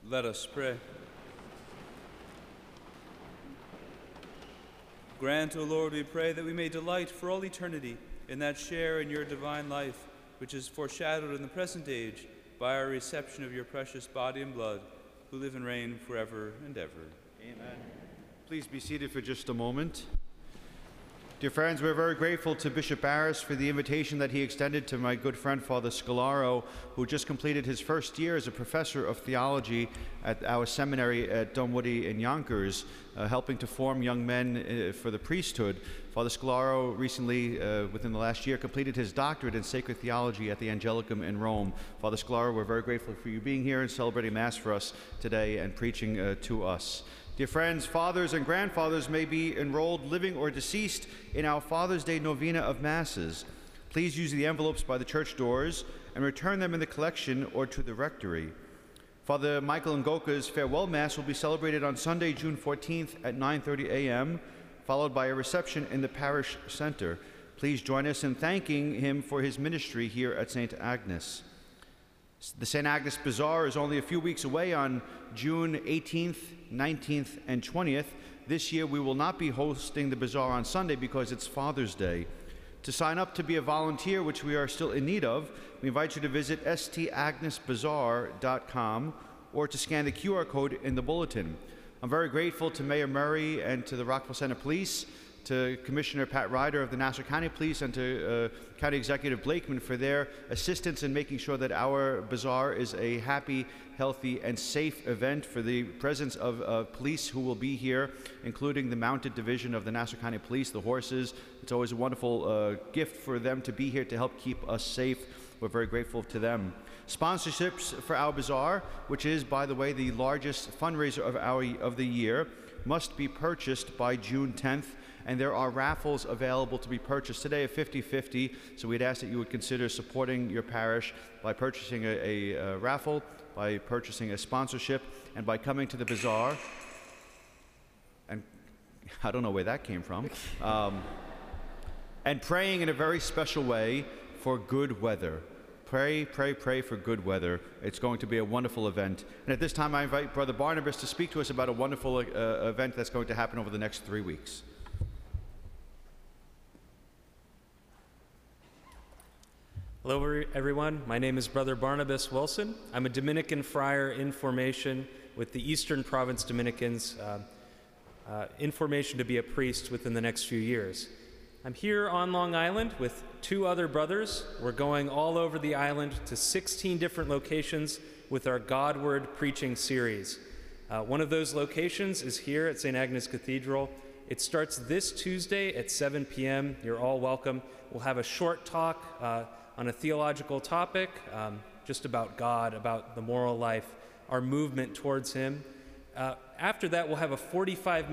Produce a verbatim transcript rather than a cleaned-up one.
Let us pray. Grant, O Lord, we pray, that we may delight for all eternity in that share in your divine life, which is foreshadowed in the present age by our reception of your precious body and blood, who live and reign forever and ever. Amen. Please be seated for just a moment. Dear friends, we're very grateful to Bishop Barris for the invitation that he extended to my good friend Father Scalaro, who just completed his first year as a professor of theology at our seminary at Dunwoody in Yonkers, uh, helping to form young men uh, for the priesthood. Father Scalaro recently, uh, within the last year, completed his doctorate in sacred theology at the Angelicum in Rome. Father Scalaro, we're very grateful for you being here and celebrating Mass for us today and preaching uh, to us. Dear friends, fathers and grandfathers may be enrolled, living or deceased, in our Father's Day Novena of Masses. Please use the envelopes by the church doors and return them in the collection or to the rectory. Father Michael Ngoka's farewell Mass will be celebrated on Sunday, June fourteenth at nine thirty a m, followed by a reception in the parish center. Please join us in thanking him for his ministry here at Saint Agnes. The Saint Agnes Bazaar is only a few weeks away on June eighteenth, nineteenth, and twentieth. This year we will not be hosting the bazaar on Sunday because it's Father's Day. To sign up to be a volunteer, which we are still in need of, we invite you to visit s t agnes bazaar dot com or to scan the Q R code in the bulletin. I'm very grateful to Mayor Murray and to the Rockville Center Police, to Commissioner Pat Ryder of the Nassau County Police, and to uh, County Executive Blakeman for their assistance in making sure that our bazaar is a happy, healthy, and safe event, for the presence of uh, police who will be here, including the Mounted Division of the Nassau County Police, the horses. It's always a wonderful uh, gift for them to be here to help keep us safe. We're very grateful to them. Sponsorships for our bazaar, which is, by the way, the largest fundraiser of, our, of the year, must be purchased by June tenth. And there are raffles available to be purchased today of fifty fifty, so we'd ask that you would consider supporting your parish by purchasing a, a, a raffle, by purchasing a sponsorship, and by coming to the bazaar. And I don't know where that came from. Um, and praying in a very special way for good weather. Pray, pray, pray for good weather. It's going to be a wonderful event. And at this time, I invite Brother Barnabas to speak to us about a wonderful uh, event that's going to happen over the next three weeks. Hello, everyone. My name is Brother Barnabas Wilson. I'm a Dominican friar in formation with the Eastern Province Dominicans, uh, uh, in formation to be a priest within the next few years. I'm here on Long Island with two other brothers. We're going all over the island to sixteen different locations with our Godward preaching series. Uh, one of those locations is here at Saint Agnes Cathedral. It starts this Tuesday at seven p m You're all welcome. We'll have a short talk uh, on a theological topic, um, just about God, about the moral life, our movement towards Him. Uh, after that, we'll have a forty-five